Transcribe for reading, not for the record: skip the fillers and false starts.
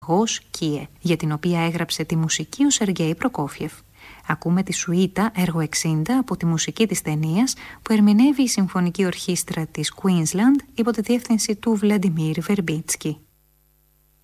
Κιε, για την οποία έγραψε τη μουσική ο Σεργέη Προκόφιεφ. Ακούμε τη σουίτα έργο 60 από τη μουσική της ταινίας που ερμηνεύει η Συμφωνική Ορχήστρα της Queensland υπό τη διεύθυνση του Βλαντιμίρ Βερμπίτσκι.